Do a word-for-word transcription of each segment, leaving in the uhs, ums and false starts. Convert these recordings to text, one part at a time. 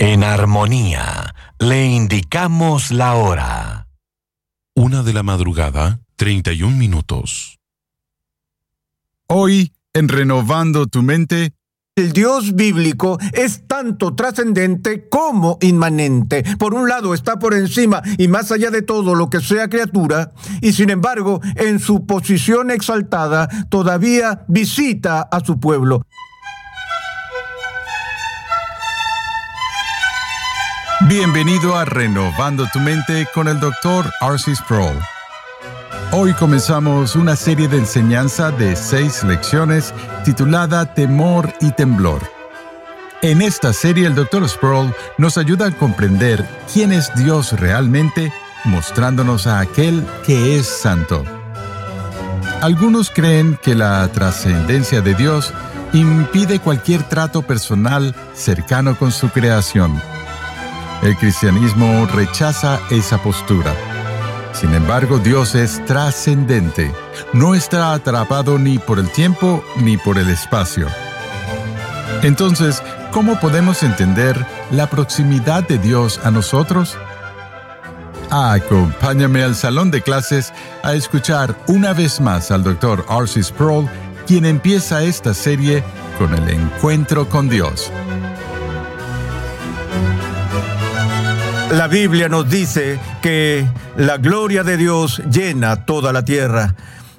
En armonía, le indicamos la hora. Una de la madrugada, treinta y un minutos. Hoy, en Renovando tu Mente, el Dios bíblico es tanto trascendente como inmanente. Por un lado, está por encima y más allá de todo lo que sea criatura, y sin embargo, en su posición exaltada, todavía visita a su pueblo. Bienvenido a Renovando tu Mente con el doctor R C Sproul. Hoy comenzamos una serie de enseñanza de seis lecciones titulada Temor y Temblor. En esta serie el doctor Sproul nos ayuda a comprender quién es Dios realmente, mostrándonos a aquel que es santo. Algunos creen que la trascendencia de Dios impide cualquier trato personal cercano con su creación. El cristianismo rechaza esa postura. Sin embargo, Dios es trascendente. No está atrapado ni por el tiempo ni por el espacio. Entonces, ¿cómo podemos entender la proximidad de Dios a nosotros? Acompáñame al salón de clases a escuchar una vez más al doctor R C Sproul, quien empieza esta serie con el encuentro con Dios. La Biblia nos dice que la gloria de Dios llena toda la tierra.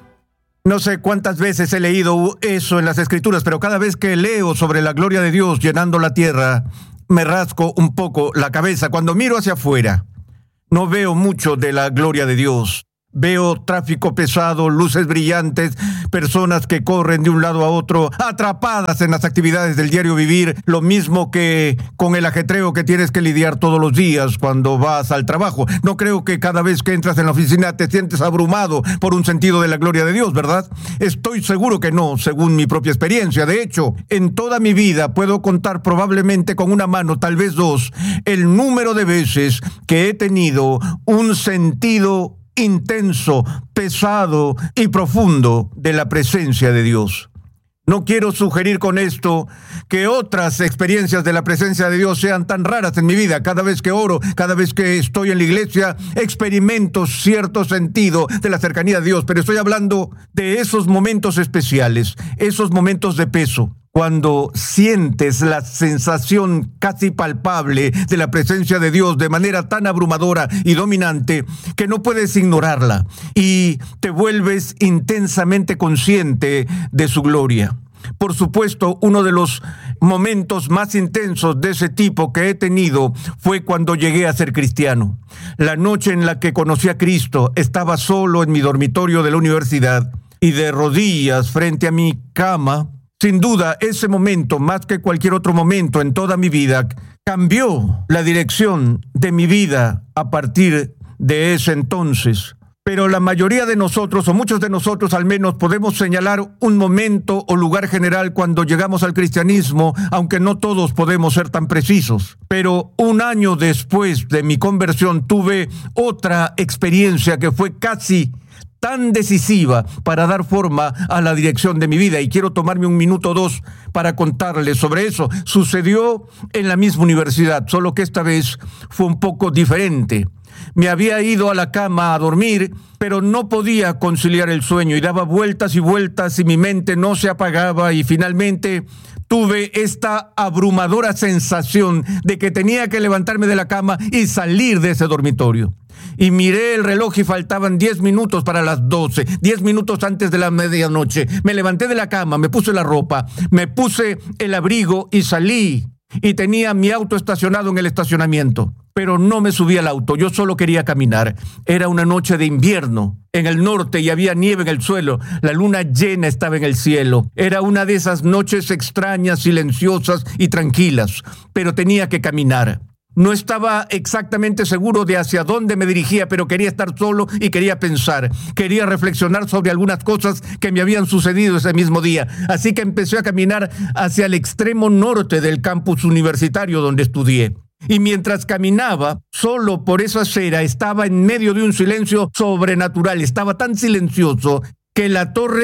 No sé cuántas veces he leído eso en las Escrituras, pero cada vez que leo sobre la gloria de Dios llenando la tierra, me rasco un poco la cabeza. Cuando miro hacia afuera, no veo mucho de la gloria de Dios. Veo tráfico pesado, luces brillantes, personas que corren de un lado a otro, atrapadas en las actividades del diario vivir, lo mismo que con el ajetreo que tienes que lidiar todos los días cuando vas al trabajo. No creo que cada vez que entras en la oficina te sientes abrumado por un sentido de la gloria de Dios, ¿verdad? Estoy seguro que no, según mi propia experiencia. De hecho, en toda mi vida puedo contar probablemente con una mano, tal vez dos, el número de veces que he tenido un sentido intenso, pesado y profundo de la presencia de Dios. No quiero sugerir con esto que otras experiencias de la presencia de Dios sean tan raras en mi vida. Cada vez que oro, cada vez que estoy en la iglesia, experimento cierto sentido de la cercanía de Dios, pero estoy hablando de esos momentos especiales, esos momentos de peso. Cuando sientes la sensación casi palpable de la presencia de Dios de manera tan abrumadora y dominante que no puedes ignorarla y te vuelves intensamente consciente de su gloria. Por supuesto, uno de los momentos más intensos de ese tipo que he tenido fue cuando llegué a ser cristiano. La noche en la que conocí a Cristo, estaba solo en mi dormitorio de la universidad y de rodillas frente a mi cama. Sin duda, ese momento, más que cualquier otro momento en toda mi vida, cambió la dirección de mi vida a partir de ese entonces. Pero la mayoría de nosotros, o muchos de nosotros al menos, podemos señalar un momento o lugar general cuando llegamos al cristianismo, aunque no todos podemos ser tan precisos. Pero un año después de mi conversión tuve otra experiencia que fue casi tan decisiva para dar forma a la dirección de mi vida, y quiero tomarme un minuto o dos para contarles sobre eso. Sucedió en la misma universidad, solo que esta vez fue un poco diferente. Me había ido a la cama a dormir, pero no podía conciliar el sueño y daba vueltas y vueltas y mi mente no se apagaba, y finalmente tuve esta abrumadora sensación de que tenía que levantarme de la cama y salir de ese dormitorio. Y miré el reloj y faltaban diez minutos para las doce, diez minutos antes de la medianoche. Me levanté de la cama, me puse la ropa, me puse el abrigo y salí. Y tenía mi auto estacionado en el estacionamiento. Pero no me subí al auto, yo solo quería caminar. Era una noche de invierno en el norte y había nieve en el suelo. La luna llena estaba en el cielo. Era una de esas noches extrañas, silenciosas y tranquilas. Pero tenía que caminar. No estaba exactamente seguro de hacia dónde me dirigía, pero quería estar solo y quería pensar. Quería reflexionar sobre algunas cosas que me habían sucedido ese mismo día. Así que empecé a caminar hacia el extremo norte del campus universitario donde estudié. Y mientras caminaba, solo por esa acera, estaba en medio de un silencio sobrenatural. Estaba tan silencioso que la torre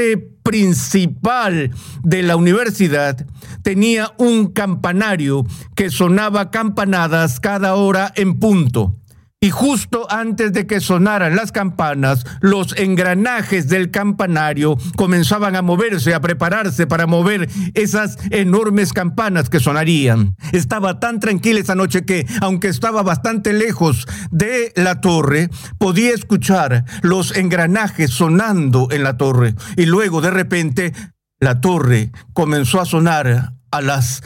principal de la universidad tenía un campanario que sonaba campanadas cada hora en punto. Y justo antes de que sonaran las campanas, los engranajes del campanario comenzaban a moverse, a prepararse para mover esas enormes campanas que sonarían. Estaba tan tranquila esa noche que, aunque estaba bastante lejos de la torre, podía escuchar los engranajes sonando en la torre. Y luego, de repente, la torre comenzó a sonar a las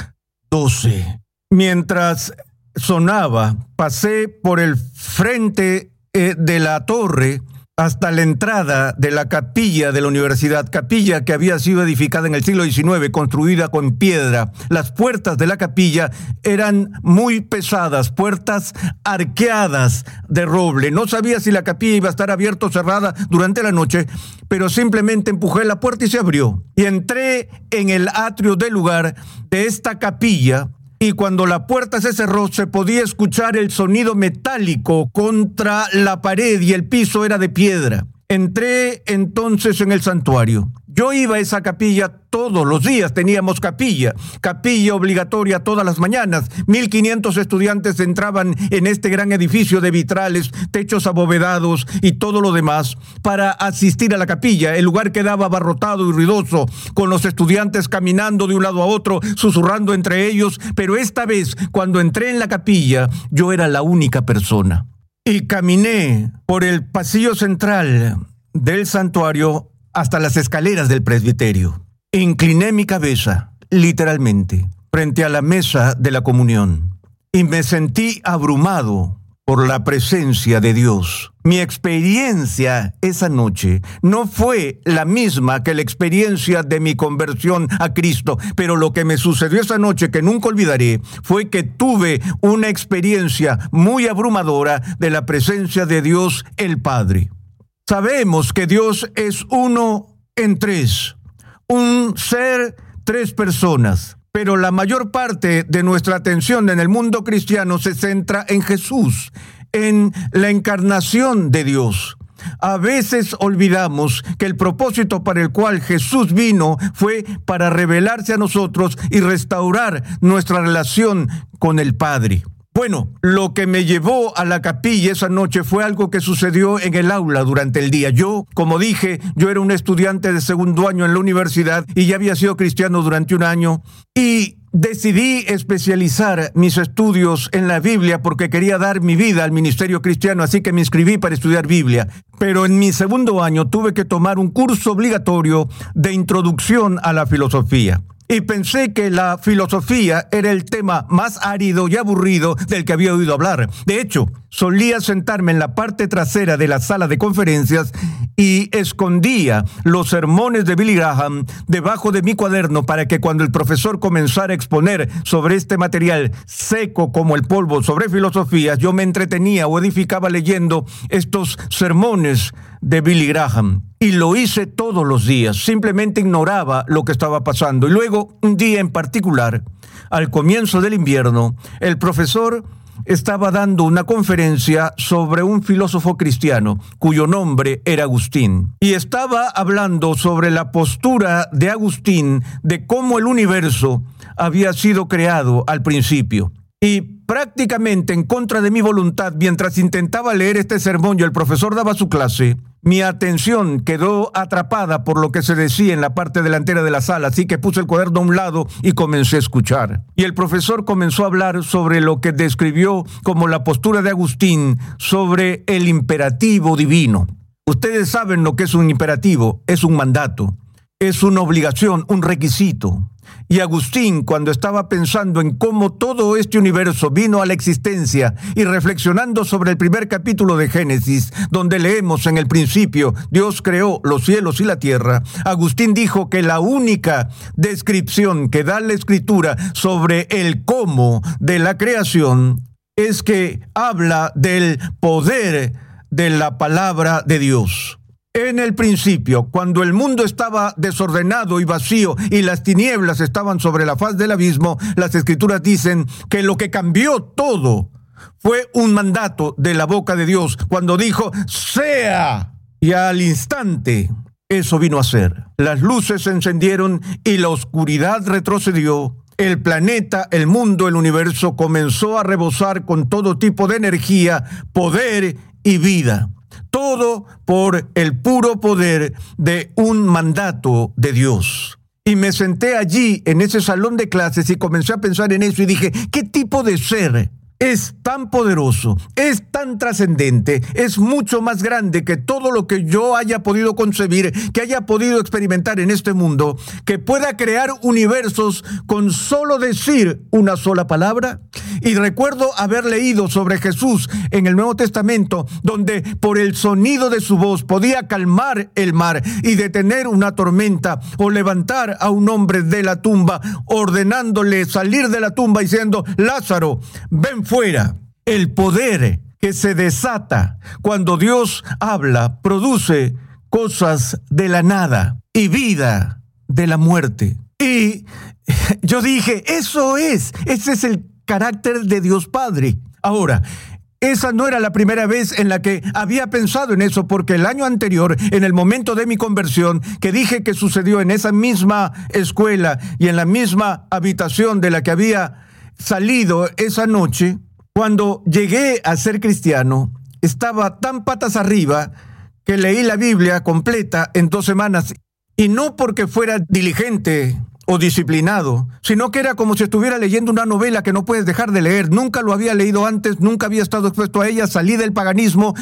doce. Mientras sonaba, pasé por el frente eh, de la torre hasta la entrada de la capilla de la universidad, capilla que había sido edificada en el siglo diecinueve, construida con piedra. Las puertas de la capilla eran muy pesadas, puertas arqueadas de roble. No sabía si la capilla iba a estar abierta o cerrada durante la noche, pero simplemente empujé la puerta y se abrió. Y entré en el atrio del lugar de esta capilla. Y cuando la puerta se cerró, se podía escuchar el sonido metálico contra la pared y el piso era de piedra. Entré entonces en el santuario. Yo iba a esa capilla todos los días, teníamos capilla, capilla obligatoria todas las mañanas. mil quinientos estudiantes entraban en este gran edificio de vitrales, techos abovedados y todo lo demás para asistir a la capilla. El lugar quedaba abarrotado y ruidoso, con los estudiantes caminando de un lado a otro, susurrando entre ellos, pero esta vez, cuando entré en la capilla, yo era la única persona. Y caminé por el pasillo central del santuario hasta las escaleras del presbiterio. Incliné mi cabeza, literalmente, frente a la mesa de la comunión y me sentí abrumado por la presencia de Dios. Mi experiencia esa noche no fue la misma que la experiencia de mi conversión a Cristo, pero lo que me sucedió esa noche que nunca olvidaré fue que tuve una experiencia muy abrumadora de la presencia de Dios el Padre. Sabemos que Dios es uno en tres, un ser, tres personas. Pero la mayor parte de nuestra atención en el mundo cristiano se centra en Jesús, en la encarnación de Dios. A veces olvidamos que el propósito para el cual Jesús vino fue para revelarse a nosotros y restaurar nuestra relación con el Padre. Bueno, lo que me llevó a la capilla esa noche fue algo que sucedió en el aula durante el día. Yo, como dije, yo era un estudiante de segundo año en la universidad y ya había sido cristiano durante un año y decidí especializar mis estudios en la Biblia porque quería dar mi vida al ministerio cristiano, así que me inscribí para estudiar Biblia. Pero en mi segundo año tuve que tomar un curso obligatorio de introducción a la filosofía. Y pensé que la filosofía era el tema más árido y aburrido del que había oído hablar. De hecho, solía sentarme en la parte trasera de la sala de conferencias y escondía los sermones de Billy Graham debajo de mi cuaderno para que cuando el profesor comenzara a exponer sobre este material seco como el polvo sobre filosofía, yo me entretenía o edificaba leyendo estos sermones de Billy Graham. Y lo hice todos los días, simplemente ignoraba lo que estaba pasando. Y luego, un día en particular, al comienzo del invierno, el profesor estaba dando una conferencia sobre un filósofo cristiano cuyo nombre era Agustín. Y estaba hablando sobre la postura de Agustín de cómo el universo había sido creado al principio. Y prácticamente en contra de mi voluntad, mientras intentaba leer este sermón y el profesor daba su clase, mi atención quedó atrapada por lo que se decía en la parte delantera de la sala, así que puse el cuaderno a un lado y comencé a escuchar. Y el profesor comenzó a hablar sobre lo que describió como la postura de Agustín sobre el imperativo divino. Ustedes saben lo que es un imperativo, es un mandato, es una obligación, un requisito. Y Agustín, cuando estaba pensando en cómo todo este universo vino a la existencia y reflexionando sobre el primer capítulo de Génesis, donde leemos en el principio, Dios creó los cielos y la tierra, Agustín dijo que la única descripción que da la Escritura sobre el cómo de la creación es que habla del poder de la palabra de Dios. En el principio, cuando el mundo estaba desordenado y vacío y las tinieblas estaban sobre la faz del abismo, las Escrituras dicen que lo que cambió todo fue un mandato de la boca de Dios cuando dijo, sea, y al instante eso vino a ser. Las luces se encendieron y la oscuridad retrocedió. El planeta, el mundo, el universo comenzó a rebosar con todo tipo de energía, poder y vida. Todo por el puro poder de un mandato de Dios. Y me senté allí en ese salón de clases y comencé a pensar en eso y dije, ¿qué tipo de ser es tan poderoso, es tan trascendente, es mucho más grande que todo lo que yo haya podido concebir, que haya podido experimentar en este mundo, que pueda crear universos con solo decir una sola palabra? Y recuerdo haber leído sobre Jesús en el Nuevo Testamento, donde por el sonido de su voz podía calmar el mar y detener una tormenta, o levantar a un hombre de la tumba, ordenándole salir de la tumba diciendo, Lázaro, ven fuera. El poder que se desata cuando Dios habla produce cosas de la nada y vida de la muerte. Y yo dije, eso es, ese es el carácter de Dios Padre. Ahora, esa no era la primera vez en la que había pensado en eso, porque el año anterior, en el momento de mi conversión, que dije que sucedió en esa misma escuela y en la misma habitación de la que había salido esa noche, cuando llegué a ser cristiano, estaba tan patas arriba que leí la Biblia completa en dos semanas, y no porque fuera diligente o disciplinado, sino que era como si estuviera leyendo una novela que no puedes dejar de leer. Nunca lo había leído antes, nunca había estado expuesto a ella, salí del paganismo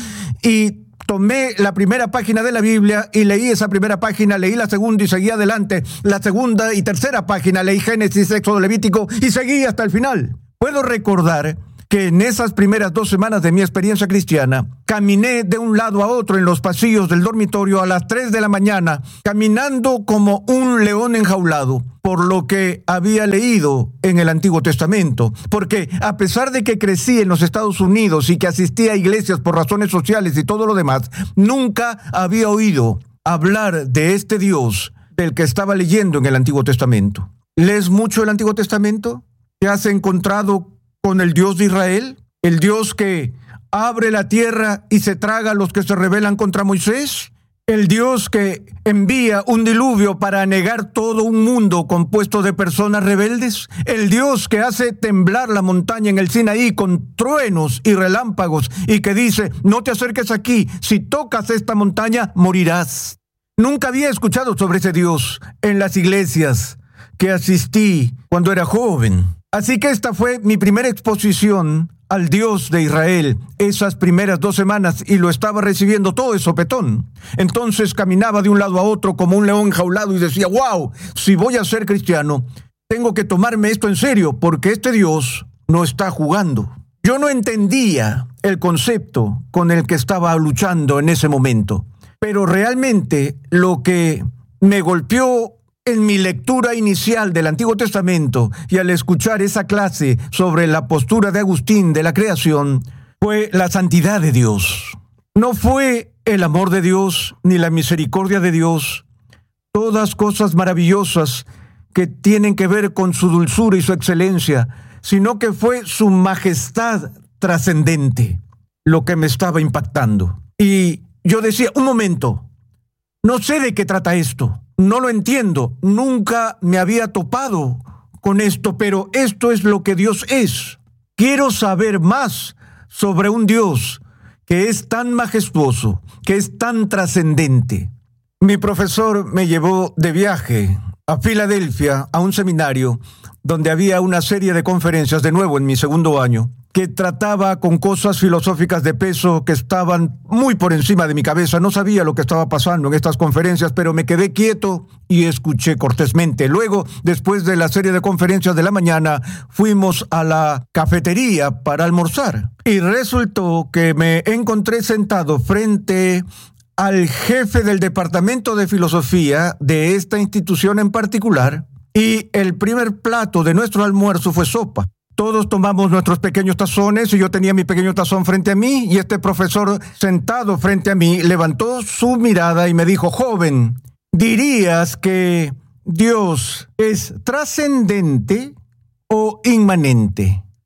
y tomé la primera página de la Biblia y leí esa primera página, leí la segunda y seguí adelante, la segunda y tercera página, leí Génesis, Éxodo, Levítico y seguí hasta el final. Puedo recordar que en esas primeras dos semanas de mi experiencia cristiana, caminé de un lado a otro en los pasillos del dormitorio a las tres de la mañana, caminando como un león enjaulado, por lo que había leído en el Antiguo Testamento. Porque a pesar de que crecí en los Estados Unidos y que asistí a iglesias por razones sociales y todo lo demás, nunca había oído hablar de este Dios del que estaba leyendo en el Antiguo Testamento. ¿Lees mucho el Antiguo Testamento? ¿Te has encontrado con el Dios de Israel? ¿El Dios que abre la tierra y se traga a los que se rebelan contra Moisés? ¿El Dios que envía un diluvio para anegar todo un mundo compuesto de personas rebeldes? ¿El Dios que hace temblar la montaña en el Sinaí con truenos y relámpagos y que dice, no te acerques aquí, si tocas esta montaña morirás? Nunca había escuchado sobre ese Dios en las iglesias que asistí cuando era joven. Así que esta fue mi primera exposición al Dios de Israel, esas primeras dos semanas, y lo estaba recibiendo todo de sopetón. Entonces caminaba de un lado a otro como un león enjaulado y decía, wow, si voy a ser cristiano, tengo que tomarme esto en serio, porque este Dios no está jugando. Yo no entendía el concepto con el que estaba luchando en ese momento, pero realmente lo que me golpeó en mi lectura inicial del Antiguo Testamento y al escuchar esa clase sobre la postura de Agustín de la creación, fue la santidad de Dios. No fue el amor de Dios ni la misericordia de Dios, todas cosas maravillosas que tienen que ver con su dulzura y su excelencia, sino que fue su majestad trascendente lo que me estaba impactando. Y yo decía, un momento, no sé de qué trata esto. No lo entiendo, nunca me había topado con esto, pero esto es lo que Dios es. Quiero saber más sobre un Dios que es tan majestuoso, que es tan trascendente. Mi profesor me llevó de viaje a Filadelfia, a un seminario, donde había una serie de conferencias, de nuevo en mi segundo año, que trataba con cosas filosóficas de peso que estaban muy por encima de mi cabeza. No sabía lo que estaba pasando en estas conferencias, pero me quedé quieto y escuché cortésmente. Luego, después de la serie de conferencias de la mañana, fuimos a la cafetería para almorzar. Y resultó que me encontré sentado frente al jefe del departamento de filosofía de esta institución en particular, y el primer plato de nuestro almuerzo fue sopa. Todos tomamos nuestros pequeños tazones y yo tenía mi pequeño tazón frente a mí, y este profesor sentado frente a mí levantó su mirada y me dijo, joven, ¿dirías que Dios es trascendente o inmanente?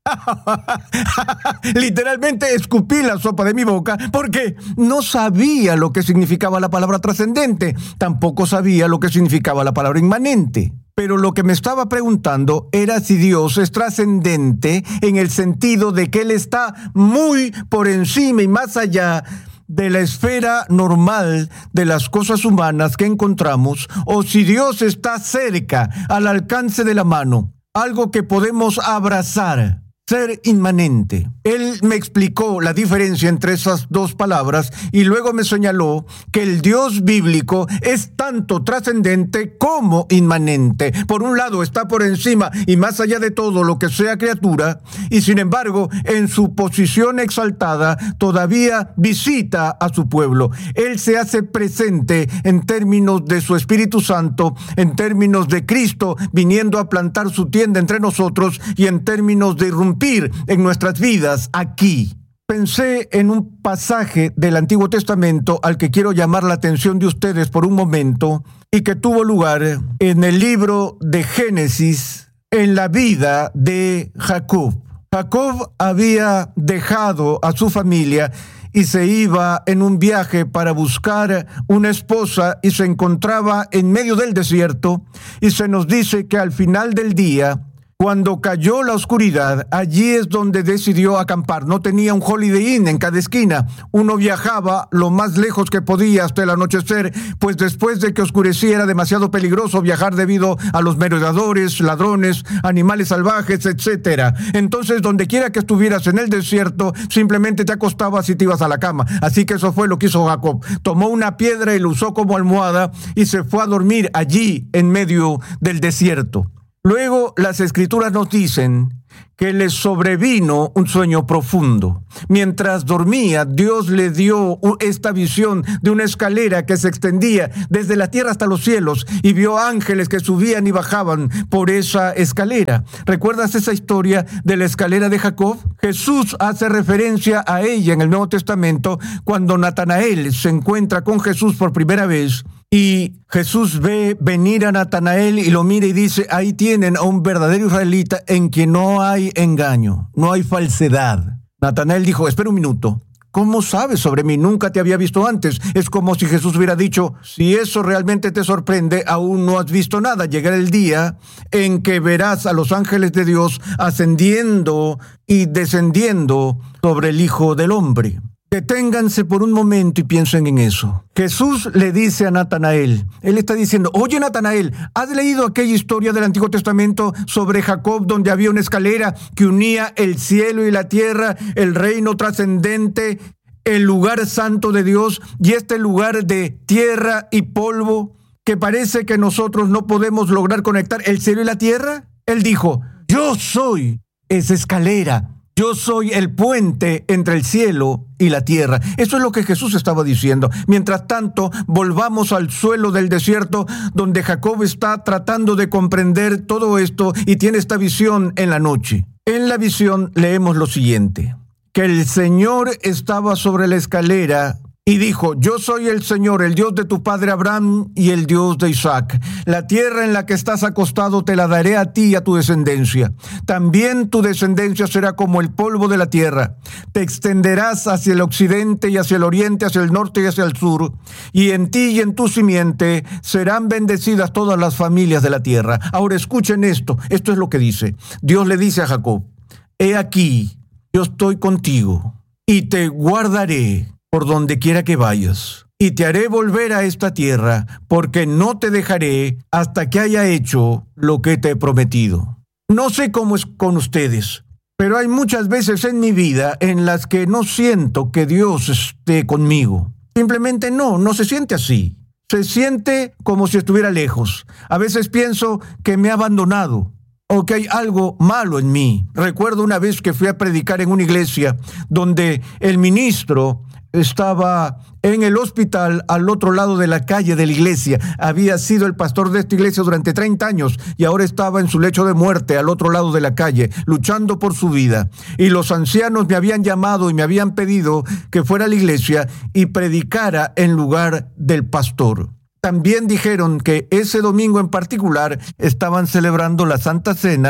Literalmente escupí la sopa de mi boca porque no sabía lo que significaba la palabra trascendente, tampoco sabía lo que significaba la palabra inmanente. Pero lo que me estaba preguntando era si Dios es trascendente en el sentido de que Él está muy por encima y más allá de la esfera normal de las cosas humanas que encontramos, o si Dios está cerca, al alcance de la mano, algo que podemos abrazar. Ser inmanente. Él me explicó la diferencia entre esas dos palabras y luego me señaló que el Dios bíblico es tanto trascendente como inmanente. Por un lado está por encima y más allá de todo lo que sea criatura, y sin embargo en su posición exaltada todavía visita a su pueblo. Él se hace presente en términos de su Espíritu Santo, en términos de Cristo viniendo a plantar su tienda entre nosotros y en términos de irrumpir en nuestras vidas aquí. Pensé en un pasaje del Antiguo Testamento al que quiero llamar la atención de ustedes por un momento y que tuvo lugar en el libro de Génesis, en la vida de Jacob. Jacob había dejado a su familia y se iba en un viaje para buscar una esposa y se encontraba en medio del desierto, y se nos dice que al final del día, cuando cayó la oscuridad, allí es donde decidió acampar. No tenía un Holiday Inn en cada esquina. Uno viajaba lo más lejos que podía hasta el anochecer, pues después de que oscurecía era demasiado peligroso viajar debido a los merodeadores, ladrones, animales salvajes, etcétera. Entonces, donde quiera que estuvieras en el desierto, simplemente te acostabas y te ibas a la cama. Así que eso fue lo que hizo Jacob. Tomó una piedra y la usó como almohada y se fue a dormir allí en medio del desierto. Luego, las Escrituras nos dicen que le sobrevino un sueño profundo. Mientras dormía, Dios le dio esta visión de una escalera que se extendía desde la tierra hasta los cielos y vio ángeles que subían y bajaban por esa escalera. ¿Recuerdas esa historia de la escalera de Jacob? Jesús hace referencia a ella en el Nuevo Testamento cuando Natanael se encuentra con Jesús por primera vez. Y Jesús ve venir a Natanael y lo mira y dice, ahí tienen a un verdadero israelita en quien no hay engaño, no hay falsedad. Natanael dijo, espera un minuto, ¿cómo sabes sobre mí? Nunca te había visto antes. Es como si Jesús hubiera dicho, si eso realmente te sorprende, aún no has visto nada. Llegará el día en que verás a los ángeles de Dios ascendiendo y descendiendo sobre el Hijo del Hombre. Deténganse por un momento y piensen en eso. Jesús le dice a Natanael, él está diciendo, oye Natanael, ¿has leído aquella historia del Antiguo Testamento sobre Jacob donde había una escalera que unía el cielo y la tierra, el reino trascendente, el lugar santo de Dios y este lugar de tierra y polvo que parece que nosotros no podemos lograr conectar el cielo y la tierra? Él dijo, yo soy esa escalera. Yo soy el puente entre el cielo y la tierra. Eso es lo que Jesús estaba diciendo. Mientras tanto, volvamos al suelo del desierto donde Jacob está tratando de comprender todo esto y tiene esta visión en la noche. En la visión leemos lo siguiente, que el Señor estaba sobre la escalera y dijo, yo soy el Señor, el Dios de tu padre Abraham y el Dios de Isaac. La tierra en la que estás acostado te la daré a ti y a tu descendencia. También tu descendencia será como el polvo de la tierra. Te extenderás hacia el occidente y hacia el oriente, hacia el norte y hacia el sur. Y en ti y en tu simiente serán bendecidas todas las familias de la tierra. Ahora escuchen esto, esto es lo que dice. Dios le dice a Jacob, he aquí, yo estoy contigo y te guardaré por donde quiera que vayas, y te haré volver a esta tierra, porque no te dejaré hasta que haya hecho lo que te he prometido. No sé cómo es con ustedes, pero hay muchas veces en mi vida en las que no siento que Dios esté conmigo. Simplemente no, no se siente así. Se siente como si estuviera lejos. A veces pienso que me ha abandonado o que hay algo malo en mí. Recuerdo una vez que fui a predicar en una iglesia donde el ministro estaba en el hospital al otro lado de la calle de la iglesia. Había sido el pastor de esta iglesia durante treinta años y ahora estaba en su lecho de muerte al otro lado de la calle, luchando por su vida. Y los ancianos me habían llamado y me habían pedido que fuera a la iglesia y predicara en lugar del pastor. También dijeron que ese domingo en particular estaban celebrando la Santa Cena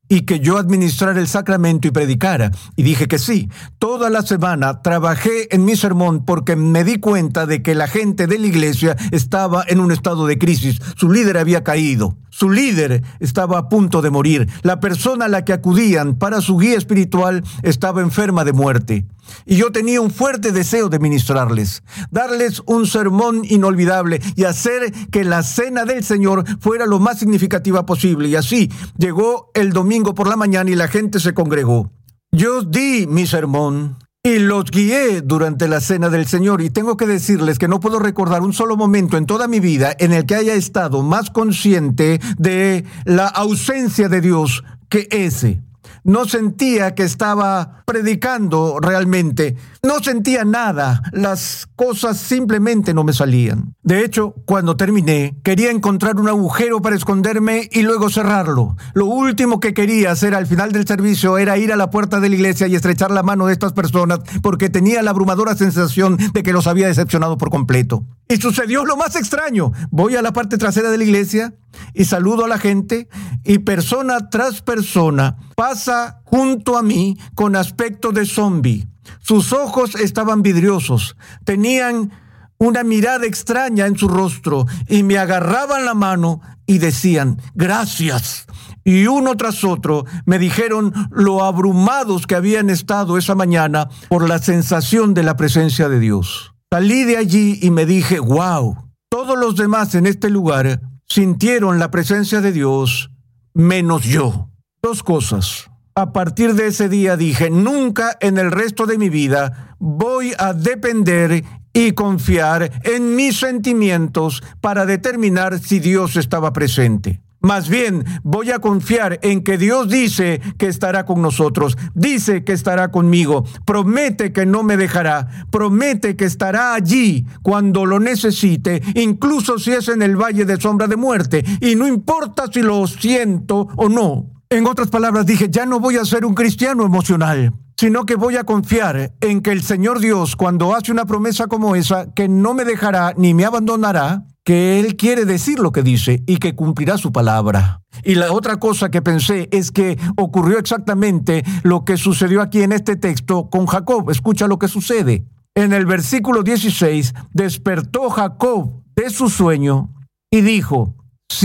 y que yo administrara el sacramento y predicara. Y dije que sí. Toda la semana trabajé en mi sermón porque me di cuenta de que la gente de la iglesia estaba en un estado de crisis. Su líder había caído. Su líder estaba a punto de morir. La persona a la que acudían para su guía espiritual estaba enferma de muerte. Y yo tenía un fuerte deseo de ministrarles, darles un sermón inolvidable y hacer que la cena del Señor fuera lo más significativa posible. Y así llegó el domingo por la mañana y la gente se congregó. Yo di mi sermón y los guié durante la cena del Señor, y tengo que decirles que no puedo recordar un solo momento en toda mi vida en el que haya estado más consciente de la ausencia de Dios que ese. No sentía que estaba predicando realmente. No sentía nada. Las cosas simplemente no me salían. De hecho, cuando terminé, quería encontrar un agujero para esconderme y luego cerrarlo. Lo último que quería hacer al final del servicio era ir a la puerta de la iglesia y estrechar la mano de estas personas, porque tenía la abrumadora sensación de que los había decepcionado por completo. Y sucedió lo más extraño. Voy a la parte trasera de la iglesia y saludo a la gente, y persona tras persona pasa junto a mí con aspecto de zombi. Sus ojos estaban vidriosos, tenían una mirada extraña en su rostro y me agarraban la mano y decían gracias. Y uno tras otro me dijeron lo abrumados que habían estado esa mañana por la sensación de la presencia de Dios. Salí de allí y me dije, wow, todos los demás en este lugar sintieron la presencia de Dios, menos yo. Dos cosas. A partir de ese día dije, nunca en el resto de mi vida voy a depender y confiar en mis sentimientos para determinar si Dios estaba presente. Más bien, voy a confiar en que Dios dice que estará con nosotros, dice que estará conmigo, promete que no me dejará, promete que estará allí cuando lo necesite, incluso si es en el valle de sombra de muerte, y no importa si lo siento o no. En otras palabras, dije, ya no voy a ser un cristiano emocional, sino que voy a confiar en que el Señor Dios, cuando hace una promesa como esa, que no me dejará ni me abandonará, que Él quiere decir lo que dice y que cumplirá su palabra. Y la otra cosa que pensé es que ocurrió exactamente lo que sucedió aquí en este texto con Jacob. Escucha lo que sucede. En el versículo dieciséis, despertó Jacob de su sueño y dijo,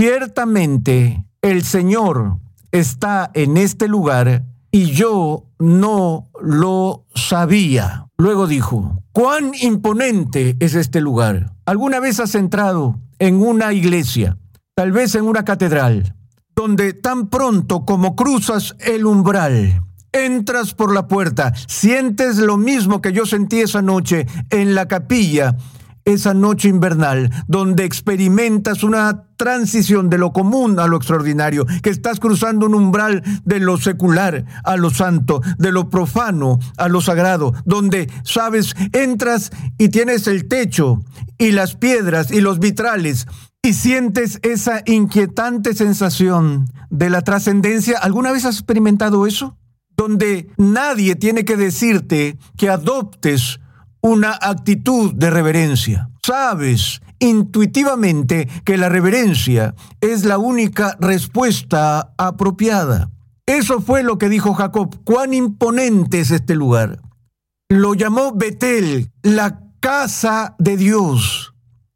ciertamente el Señor está en este lugar y yo no lo sabía. Luego dijo, ¿cuán imponente es este lugar? ¿Alguna vez has entrado en una iglesia, tal vez en una catedral, donde tan pronto como cruzas el umbral, entras por la puerta, sientes lo mismo que yo sentí esa noche en la capilla, esa noche invernal, donde experimentas una transición de lo común a lo extraordinario, que estás cruzando un umbral de lo secular a lo santo, de lo profano a lo sagrado, donde, sabes, entras y tienes el techo y las piedras y los vitrales y sientes esa inquietante sensación de la trascendencia. ¿Alguna vez has experimentado eso? Donde nadie tiene que decirte que adoptes una actitud de reverencia. Sabes intuitivamente que la reverencia es la única respuesta apropiada. Eso fue lo que dijo Jacob. ¿Cuán imponente es este lugar? Lo llamó Betel, la casa de Dios,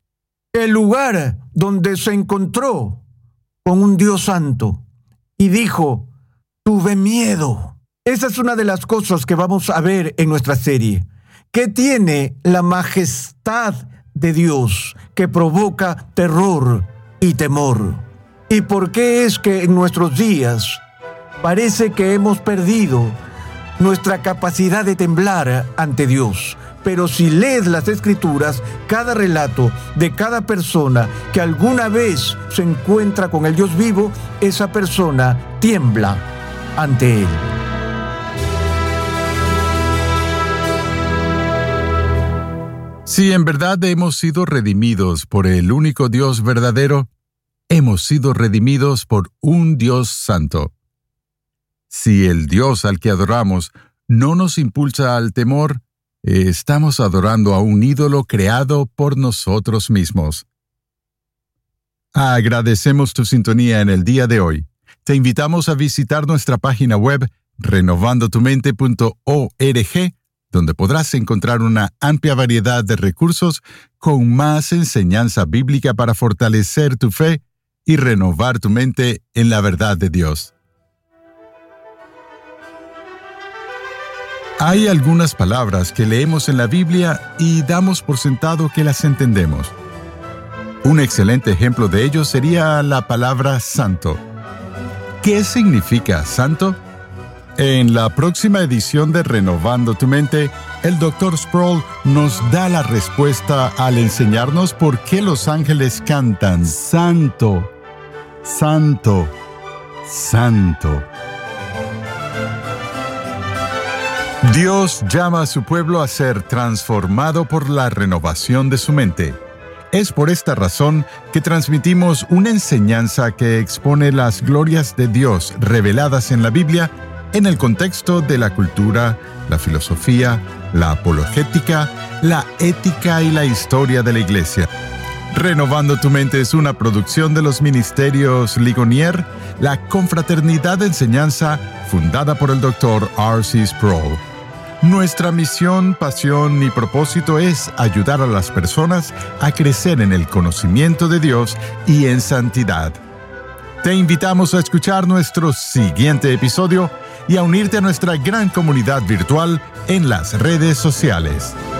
el lugar donde se encontró con un Dios santo, y dijo, tuve miedo. Esa es una de las cosas que vamos a ver en nuestra serie. ¿Qué tiene la majestad de Dios que provoca terror y temor? ¿Y por qué es que en nuestros días parece que hemos perdido nuestra capacidad de temblar ante Dios? Pero si lees las Escrituras, cada relato de cada persona que alguna vez se encuentra con el Dios vivo, esa persona tiembla ante Él. Si en verdad hemos sido redimidos por el único Dios verdadero, hemos sido redimidos por un Dios santo. Si el Dios al que adoramos no nos impulsa al temor, estamos adorando a un ídolo creado por nosotros mismos. Agradecemos tu sintonía en el día de hoy. Te invitamos a visitar nuestra página web renovando tu mente punto org, donde podrás encontrar una amplia variedad de recursos con más enseñanza bíblica para fortalecer tu fe y renovar tu mente en la verdad de Dios. Hay algunas palabras que leemos en la Biblia y damos por sentado que las entendemos. Un excelente ejemplo de ello sería la palabra santo. ¿Qué significa santo? En la próxima edición de Renovando tu Mente, el doctor Sproul nos da la respuesta al enseñarnos por qué los ángeles cantan Santo, Santo, Santo. Dios llama a su pueblo a ser transformado por la renovación de su mente. Es por esta razón que transmitimos una enseñanza que expone las glorias de Dios reveladas en la Biblia en el contexto de la cultura, la filosofía, la apologética, la ética y la historia de la Iglesia. Renovando tu Mente es una producción de los Ministerios Ligonier, la confraternidad de enseñanza fundada por el doctor R C Sproul. Nuestra misión, pasión y propósito es ayudar a las personas a crecer en el conocimiento de Dios y en santidad. Te invitamos a escuchar nuestro siguiente episodio y a unirte a nuestra gran comunidad virtual en las redes sociales.